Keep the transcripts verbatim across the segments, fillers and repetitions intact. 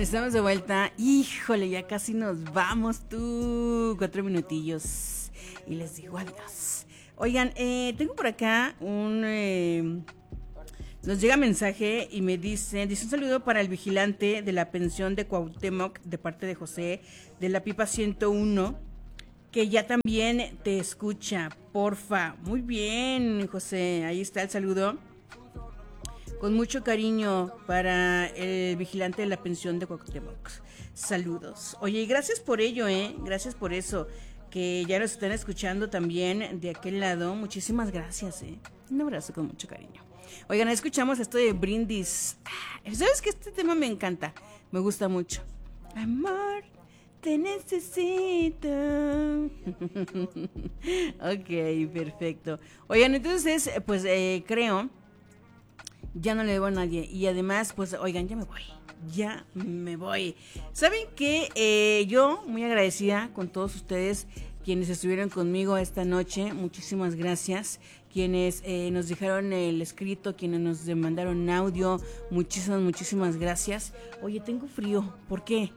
Estamos de vuelta. Híjole, ya casi nos vamos tú. Cuatro minutillos. Y les digo adiós. Oigan, eh, tengo por acá un... Eh, nos llega mensaje y me dice, dice un saludo para el vigilante de la pensión de Cuauhtémoc de parte de José de la Pipa ciento uno, que ya también te escucha, porfa. Muy bien, José, ahí está el saludo. Con mucho cariño para el vigilante de la pensión de Cuauhtémoc. Saludos. Oye, y gracias por ello, ¿eh? Gracias por eso, que ya nos están escuchando también de aquel lado. Muchísimas gracias, ¿eh? Un abrazo con mucho cariño. Oigan, escuchamos esto de Brindis. ¿Sabes qué? Este tema me encanta. Me gusta mucho. Amor, te necesito. Ok, perfecto. Oigan, entonces, pues eh, creo... Ya no le debo a nadie. Y además, pues, oigan, ya me voy. Ya me voy. ¿Saben qué? Eh, yo, muy agradecida con todos ustedes, quienes estuvieron conmigo esta noche. Muchísimas gracias. Quienes eh, nos dejaron el escrito, quienes nos mandaron audio. Muchísimas, muchísimas gracias. Oye, tengo frío. ¿Por qué?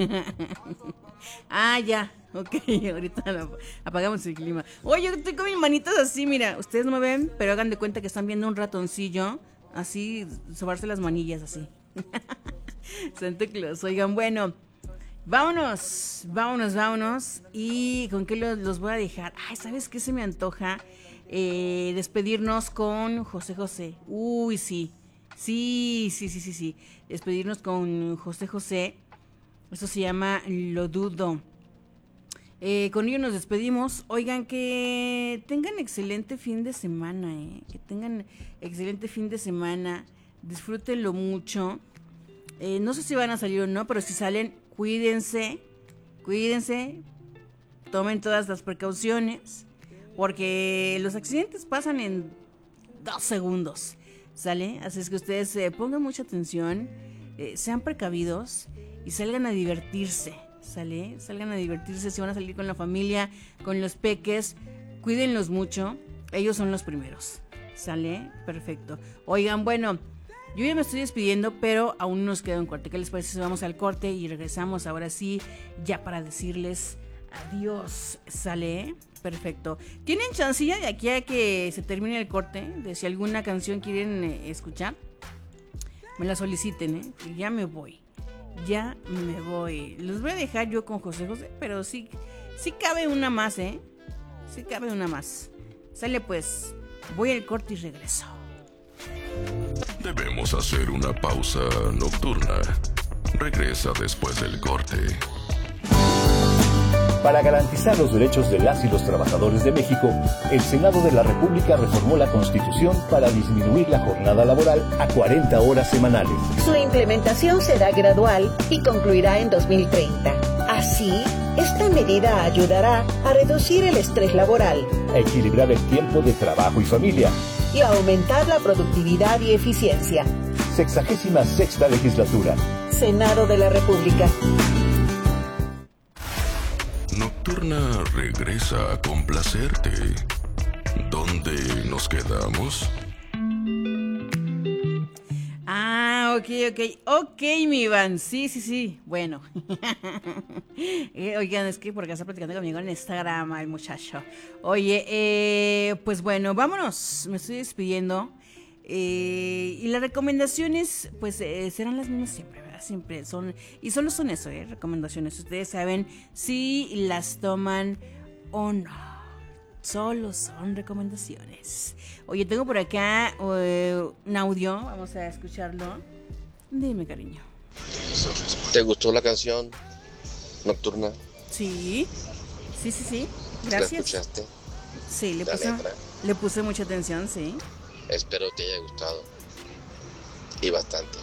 Ah, ya. Ok, ahorita lo, apagamos el clima. Oye, estoy con mis manitas así, mira. Ustedes no me ven, pero hagan de cuenta que están viendo un ratoncillo. Así, sobarse las manillas, así. Santa Claus. Oigan, bueno, vámonos, vámonos, vámonos. ¿Y con qué los, los voy a dejar? Ay, ¿sabes qué se me antoja? Eh, despedirnos con José José. Uy, sí. Sí, sí, sí, sí, sí. Despedirnos con José José. Eso se llama Lo Dudo. Eh, con ello nos despedimos. Oigan, que tengan excelente fin de semana, eh. Que tengan excelente fin de semana. Disfrútenlo mucho. Eh, no sé si van a salir o no, pero si salen, cuídense. Cuídense. Tomen todas las precauciones. Porque los accidentes pasan en dos segundos. ¿Sale? Así es que ustedes eh, pongan mucha atención. Eh, sean precavidos. Y salgan a divertirse. ¿Sale? Salgan a divertirse, si van a salir con la familia, con los peques, cuídenlos mucho, ellos son los primeros. ¿Sale? Perfecto. Oigan, bueno, yo ya me estoy despidiendo, pero aún nos queda un corte. ¿Qué les parece si vamos al corte y regresamos ahora sí, ya para decirles adiós? ¿Sale? Perfecto. ¿Tienen chancilla de aquí a que se termine el corte? De si alguna canción quieren eh, escuchar, me la soliciten, ¿eh? Que ya me voy. Ya me voy. Los voy a dejar yo con José José, pero sí, sí cabe una más, ¿eh? Sí cabe una más. Sale pues, voy al corte y regreso. Debemos hacer una pausa nocturna. Regresa después del corte. Para garantizar los derechos de las y los trabajadores de México, el Senado de la República reformó la Constitución para disminuir la jornada laboral a cuarenta horas semanales. Su implementación será gradual y concluirá en dos mil treinta. Así, esta medida ayudará a reducir el estrés laboral, a equilibrar el tiempo de trabajo y familia y a aumentar la productividad y eficiencia. Sexagésima sexta legislatura. Senado de la República. Nocturna regresa a complacerte. ¿Dónde nos quedamos? Ah, ok, ok, ok, mi Iván, sí, sí, sí, bueno. eh, oigan, es que por acá está platicando conmigo en Instagram el muchacho. Oye, eh, pues bueno, vámonos, me estoy despidiendo. Eh, y las recomendaciones, pues eh, serán las mismas siempre, ¿verdad? Siempre son, y solo son eso, ¿eh? Recomendaciones. Ustedes saben si las toman o no. Solo son recomendaciones. Oye, tengo por acá uh, un audio, vamos a escucharlo. Dime, cariño. ¿Te gustó la canción Nocturna? Sí, sí, sí, sí. Gracias. ¿La escuchaste? Sí, le La puse, letra. le puse mucha atención, sí. Espero te haya gustado. Y bastante.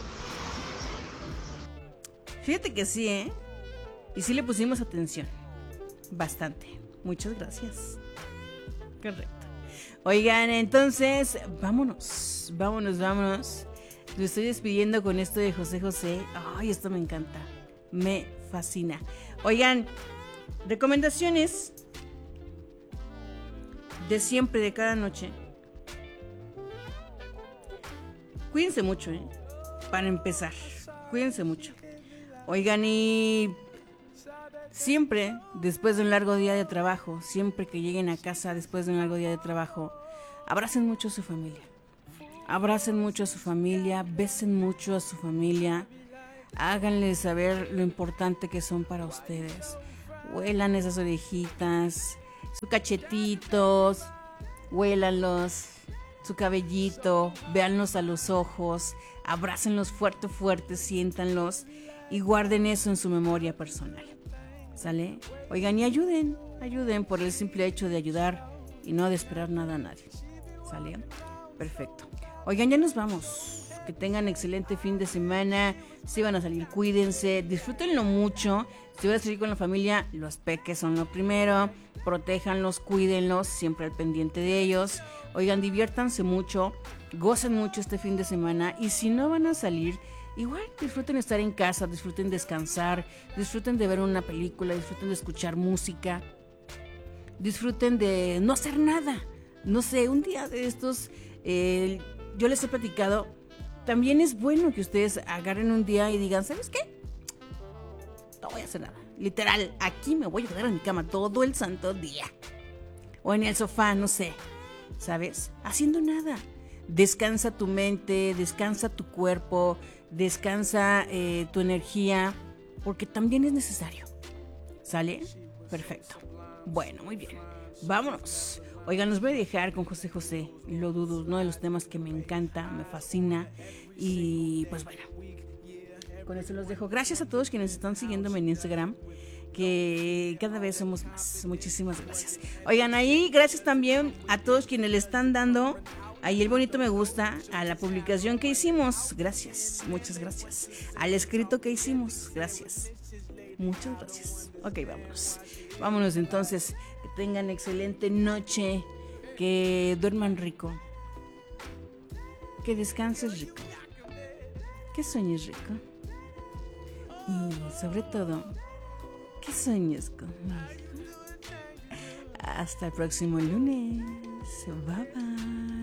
Fíjate que sí, ¿eh? Y sí le pusimos atención. Bastante. Muchas gracias. Correcto. Oigan, entonces, vámonos. Vámonos, vámonos. Me estoy despidiendo con esto de José José. Ay, esto me encanta. Me fascina. Oigan, recomendaciones de siempre, de cada noche. Cuídense mucho, ¿eh? Para empezar, cuídense mucho. Oigan, y siempre después de un largo día de trabajo, siempre que lleguen a casa después de un largo día de trabajo, abracen mucho a su familia. Abracen mucho a su familia, besen mucho a su familia, háganles saber lo importante que son para ustedes. Huelan esas orejitas, sus cachetitos, huélanlos, su cabellito, véanlos a los ojos, abrácenlos fuerte, fuerte, siéntanlos y guarden eso en su memoria personal. ¿Sale? Oigan, y ayuden, ayuden por el simple hecho de ayudar y no de esperar nada a nadie. ¿Sale? Perfecto. Oigan, ya nos vamos. Que tengan excelente fin de semana. Si van a salir, cuídense, disfrútenlo mucho. Si van a salir con la familia, los peques son lo primero. Protéjanlos, cuídenlos, siempre al pendiente de ellos. Oigan, diviértanse mucho, gocen mucho este fin de semana. Y si no van a salir, igual disfruten estar en casa, disfruten descansar, disfruten de ver una película, disfruten de escuchar música, disfruten de no hacer nada. No sé, un día de estos, eh, yo les he platicado, también es bueno que ustedes agarren un día y digan, ¿sabes qué? No voy a hacer nada. Literal, aquí me voy a quedar en mi cama todo el santo día. O en el sofá, no sé, ¿sabes? Haciendo nada. Descansa tu mente, descansa tu cuerpo, descansa eh, tu energía, porque también es necesario. ¿Sale? Perfecto. Bueno, muy bien. Vámonos. Oigan, los voy a dejar con José José, lo dudo, uno de los temas que me encanta, me fascina. Y pues bueno, con eso los dejo. Gracias a todos quienes están siguiéndome en Instagram, que cada vez somos más. Muchísimas gracias. Oigan, ahí gracias también a todos quienes le están dando ahí el bonito me gusta a la publicación que hicimos. Gracias, muchas gracias. Al escrito que hicimos, gracias. Muchas gracias. Ok, vámonos. Vámonos entonces. Que tengan excelente noche. Que duerman rico. Que descanses rico. Que sueñes rico. Y sobre todo, que sueñes conmigo. Hasta el próximo lunes. Bye bye.